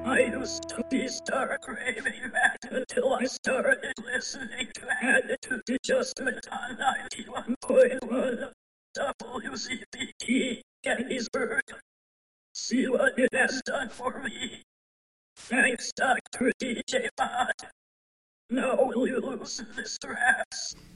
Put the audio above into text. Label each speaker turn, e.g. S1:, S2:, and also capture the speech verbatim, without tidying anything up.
S1: I used to be stark craving that until I started listening to Attitude Adjustment on ninety-one point one W C P T Gettysburg. See what it has done for me. Thanks, Doctor D J Bond. Now will you loosen the straps?